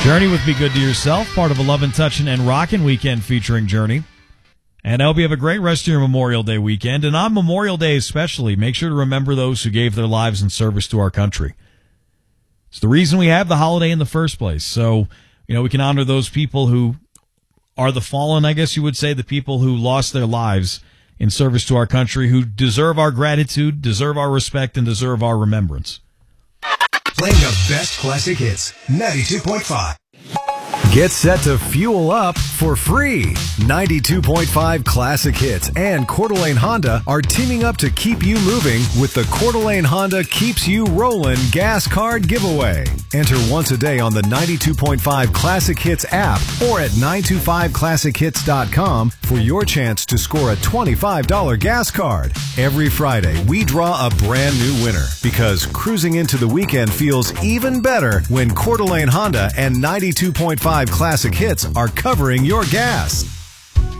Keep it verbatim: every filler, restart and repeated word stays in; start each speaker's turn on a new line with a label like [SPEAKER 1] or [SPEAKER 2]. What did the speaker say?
[SPEAKER 1] Journey with Be Good to Yourself, part of a Lovin', Touchin' and Rockin' weekend featuring Journey. And I hope you have a great rest of your Memorial Day weekend. And on Memorial Day especially, make sure to remember those who gave their lives in service to our country. It's the reason we have the holiday in the first place. So, you know, we can honor those people who are the fallen, I guess you would say, the people who lost their lives in service to our country, who deserve our gratitude, deserve our respect, and deserve our remembrance.
[SPEAKER 2] Playing the best classic hits, ninety-two point five.
[SPEAKER 3] Get set to fuel up for free. ninety-two point five Classic Hits and Coeur d'Alene Honda are teaming up to keep you moving with the Coeur d'Alene Honda Keeps You Rollin' Gas Card Giveaway. Enter once a day on the ninety-two point five Classic Hits app or at nine two five classic hits dot com for your chance to score a twenty-five dollars gas card. Every Friday, we draw a brand new winner because cruising into the weekend feels even better when Coeur d'Alene Honda and ninety-two point five Classic Hits are covering your gas.